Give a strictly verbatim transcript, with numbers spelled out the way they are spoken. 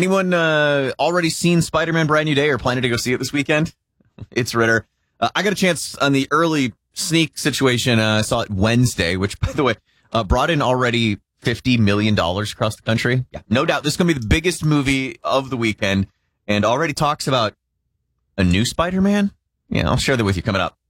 Anyone uh, already seen Spider-Man Brand New Day or planning to go see it this weekend? It's Ritter. Uh, I got a chance on the early sneak situation. Uh, I saw it Wednesday, which, by the way, uh, brought in already fifty million dollars across the country. Yeah, no doubt this is going to be the biggest movie of the weekend, and already talks about a new Spider-Man. Yeah, I'll share that with you coming up.